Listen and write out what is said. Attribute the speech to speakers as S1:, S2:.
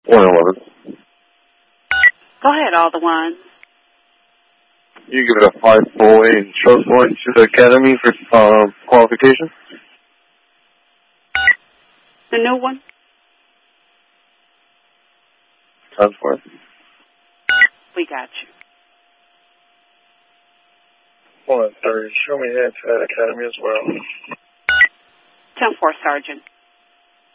S1: 111.
S2: Go ahead, all the ones.
S1: You give it a 5-4 in short point to the academy for qualification.
S2: The new one?
S1: Time for it.
S2: We got you.
S1: Hold on, sir. Show me that to that academy as well.
S2: 10-4, Sergeant.